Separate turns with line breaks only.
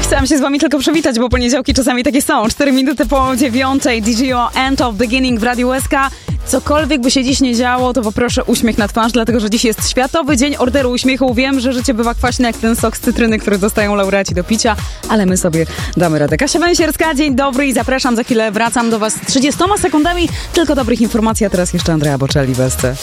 Chciałam się z wami tylko przywitać, bo poniedziałki czasami takie są. 4 minuty po 9, DJO End of Beginning w Radiu SK. Cokolwiek by się dziś nie działo, to poproszę uśmiech na twarz, dlatego że dziś jest Światowy Dzień Orderu Uśmiechu. Wiem, że życie bywa kwaśne jak ten sok z cytryny, który dostają laureaci do picia, ale my sobie damy radę. Kasia Węsierska, dzień dobry i zapraszam. Za chwilę wracam do was z 30 sekundami tylko dobrych informacji, a teraz jeszcze Andrea Bocelli w SC.